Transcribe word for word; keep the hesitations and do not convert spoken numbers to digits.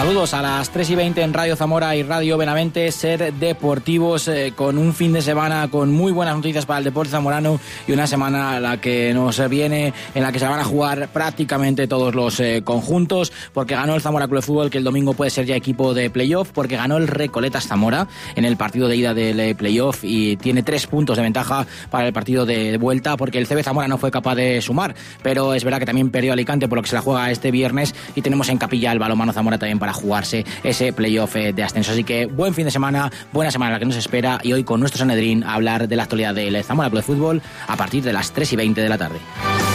Saludos a las tres y veinte en Radio Zamora y Radio Benavente, Ser Deportivos, eh, con un fin de semana con muy buenas noticias para el deporte zamorano y una semana a la que nos viene, en la que se van a jugar prácticamente todos los eh, conjuntos, porque ganó el Zamora Club de Fútbol, que el domingo puede ser ya equipo de playoff, porque ganó el Recoletas Zamora en el partido de ida del playoff y tiene tres puntos de ventaja para el partido de vuelta, porque el C B Zamora no fue capaz de sumar, pero es verdad que también perdió Alicante, por lo que se la juega este viernes, y tenemos en Capilla el balonmano Zamora también para jugarse ese playoff de ascenso. Así que buen fin de semana, buena semana la que nos espera, y hoy con nuestro Sanedrín a hablar de la actualidad del Zamora Club de Fútbol a partir de las tres y veinte de la tarde.